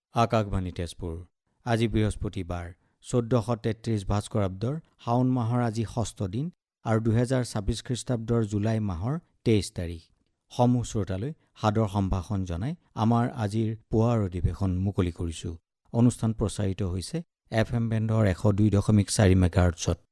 আকাশবাণী তেজপুৰ। আজি বৃহস্পতিবাৰ ১৪৩৩ ভাস্কৰাব্দৰ শাওণ মাহৰ আজি ৬ষ্ঠ দিন আৰু ২০২৬ খ্ৰীষ্টাব্দৰ জুলাই মাহৰ ২৩ তাৰিখ। সমূহ শ্ৰোতালৈ সাদৰ সম্ভাষণ জনাই আমাৰ আজিৰ পুৱাৰ অধিৱেশন মুকলি কৰিছোঁ। অনুষ্ঠান প্ৰচাৰিত হৈছে FM বেণ্ডৰ ১০২.৪ মেগাহাৰ্টছত।